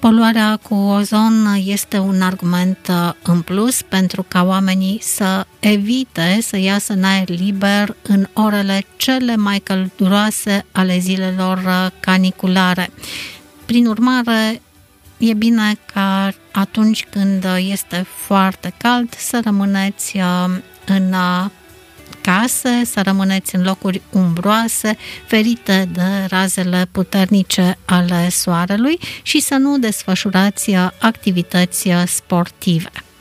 Poluarea cu ozon este un argument în plus pentru ca oamenii să evite să iasă în aer liber în orele cele mai călduroase ale zilelor caniculare. Prin urmare, e bine ca atunci când este foarte cald să rămâneți în case, să rămâneți în locuri umbroase, ferite de razele puternice ale soarelui și să nu desfășurați activități sportive.